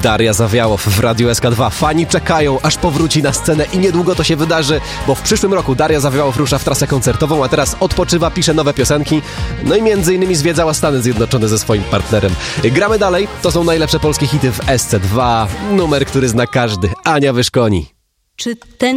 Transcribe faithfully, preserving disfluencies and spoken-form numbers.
Daria Zawiałow w Radiu S K dwa. Fani czekają, aż powróci na scenę i niedługo to się wydarzy, bo w przyszłym roku Daria Zawiałow rusza w trasę koncertową, a teraz odpoczywa, pisze nowe piosenki, no i między innymi zwiedzała Stany Zjednoczone ze swoim partnerem. Gramy dalej, to są najlepsze polskie hity w S C dwa, numer, który zna każdy. Ania Wyszkoni. Czy ten